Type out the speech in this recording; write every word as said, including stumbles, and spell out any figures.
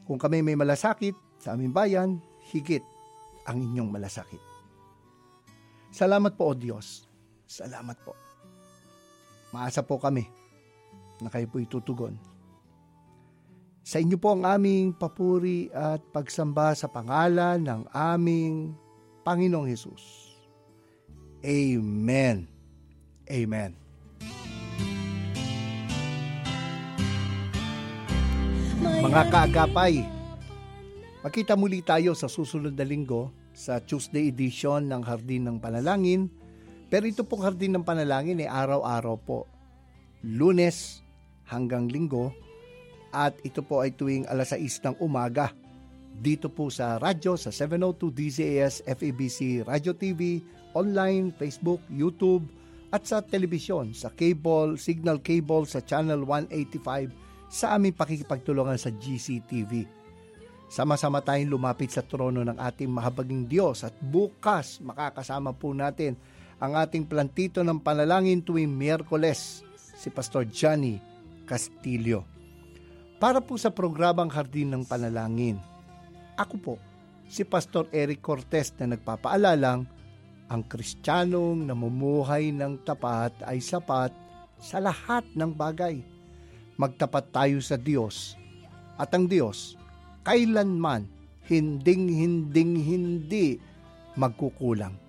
Kung kami may malasakit sa aming bayan, higit ang inyong malasakit. Salamat po, O Diyos. Salamat po. Maasa po kami na kayo po'y tutugon. Sa inyo po ang aming papuri at pagsamba sa pangalan ng aming Panginoong Hesus. Amen. Amen. Mga kaagapay, makita muli tayo sa susunod na linggo sa Tuesday edition ng Hardin ng Panalangin. Pero ito pong Hardin ng Panalangin ay araw-araw po. Lunes hanggang Linggo. At ito po ay tuwing alas sais ng umaga. Dito po sa radyo sa seven oh two D Z A S F E B C Radio T V, online, Facebook, YouTube, at sa telebisyon, sa cable, signal cable sa channel one eighty-five sa aming pakikipagtulungan sa G C T V. Sama-sama tayong lumapit sa trono ng ating mahabaging Diyos at bukas makakasama po natin ang ating plantito ng panalangin tuwing Miyerkules, si Pastor Johnny Castillo. Para po sa programang Hardin ng Panalangin, ako po, si Pastor Eric Cortez na nagpapaalalang, ang Kristiyanong namumuhay ng tapat ay sapat sa lahat ng bagay. Magtapat tayo sa Diyos at ang Diyos kailanman hinding-hinding hindi magkukulang.